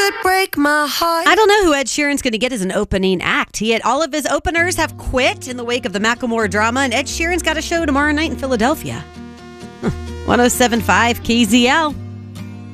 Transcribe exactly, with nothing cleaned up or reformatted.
would break my heart. I don't know who Ed Sheeran's going to get as an opening act. He had all of his openers have quit in the wake of the Macklemore drama, and Ed Sheeran's got a show tomorrow night in Philadelphia. one oh seven point five K Z L.